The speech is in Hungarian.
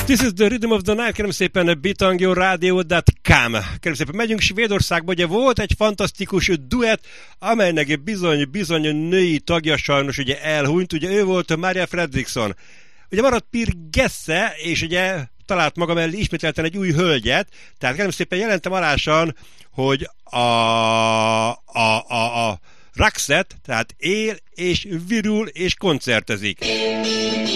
This is the Rhythm of the Night, kérem szépen, bitangyoradio.com. Kérem szépen, megyünk Svédországba, ugye volt egy fantasztikus duett, amelynek bizony női tagja sajnos ugye elhunyt, ugye ő volt Maria Fredriksson. Ugye maradt Pir Gesse, és ugye talált maga mellé ismételten egy új hölgyet, tehát kérem szépen jelentem alásan, hogy a Roxette, tehát él és virul és koncertezik.